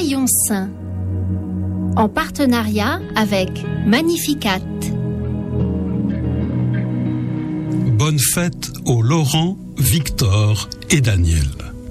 Rayon Saint, en partenariat avec Magnificat. Bonne fête aux Laurent, Victor et Daniel.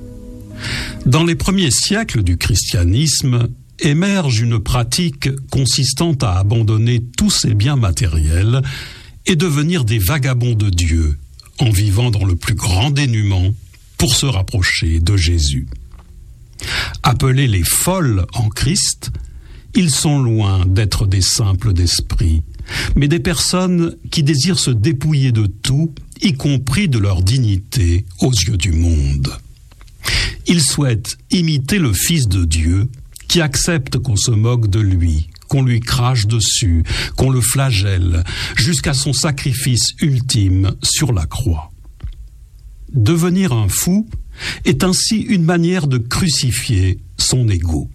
Dans les premiers siècles du christianisme, émerge une pratique consistant à abandonner tous ses biens matériels et devenir des vagabonds de Dieu, en vivant dans le plus grand dénuement pour se rapprocher de Jésus. Appelés les folles en Christ, ils sont loin d'être des simples d'esprit, mais des personnes qui désirent se dépouiller de tout, y compris de leur dignité aux yeux du monde. Ils souhaitent imiter le Fils de Dieu, qui accepte qu'on se moque de lui, qu'on lui crache dessus, qu'on le flagelle, jusqu'à son sacrifice ultime sur la croix. Devenir un fou est ainsi une manière de crucifier son ego.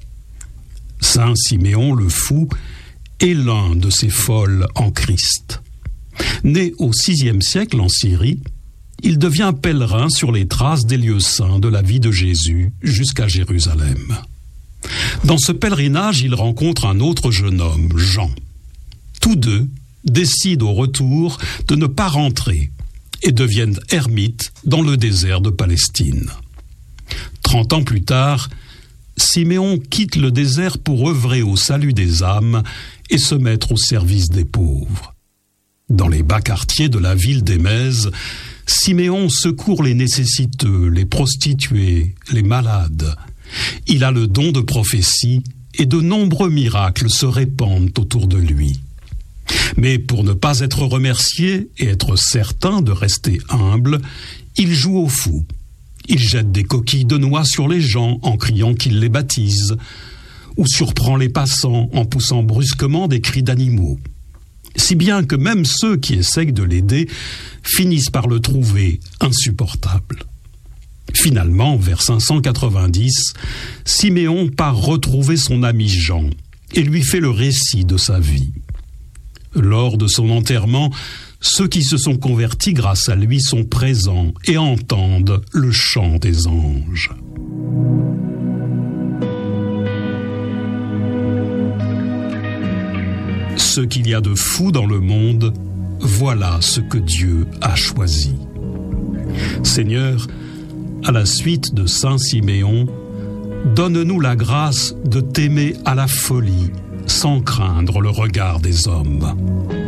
Saint Siméon le fou est l'un de ces folles en Christ. Né au VIe siècle en Syrie, il devient pèlerin sur les traces des lieux saints de la vie de Jésus jusqu'à Jérusalem. Dans ce pèlerinage, il rencontre un autre jeune homme, Jean. Tous deux décident au retour de ne pas rentrer et deviennent ermites dans le désert de Palestine. 30 ans plus tard, Siméon quitte le désert pour œuvrer au salut des âmes et se mettre au service des pauvres. Dans les bas quartiers de la ville d'Émèse, Siméon secourt les nécessiteux, les prostituées, les malades. Il a le don de prophétie et de nombreux miracles se répandent autour de lui. Mais pour ne pas être remercié et être certain de rester humble, il joue au fou. Il jette des coquilles de noix sur les gens en criant qu'il les baptise, ou surprend les passants en poussant brusquement des cris d'animaux. Si bien que même ceux qui essayent de l'aider finissent par le trouver insupportable. Finalement, vers 590, Siméon part retrouver son ami Jean et lui fait le récit de sa vie. Lors de son enterrement, ceux qui se sont convertis grâce à lui sont présents et entendent le chant des anges. Ce qu'il y a de fou dans le monde, voilà ce que Dieu a choisi. Seigneur, à la suite de Saint Siméon, donne-nous la grâce de t'aimer à la folie, sans craindre le regard des hommes.